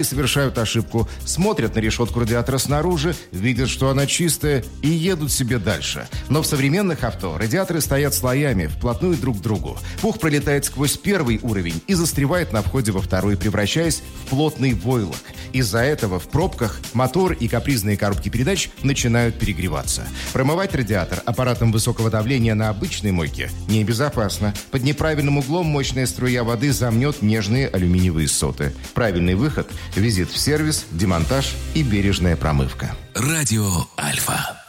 совершают ошибку, смотрят на решетку радиатора снаружи, видят, что она чистая, и едут себе дальше. Но в современных авто радиаторы стоят слоями, вплотную друг к другу. Пух пролетает сквозь первый уровень и застревает на входе во второй, превращаясь в плотный войлок. Из-за этого в пробках мотор и капризные коробки передач начинают перегреваться. Промывать радиатор аппаратом высокого давления на обычной мойке небезопасно. Под неправильным углом мощная струя воды замнет нежные алюминиевые соты. Правильный выход – визит в сервис, демонтаж и бережная промывка. Радио Альфа.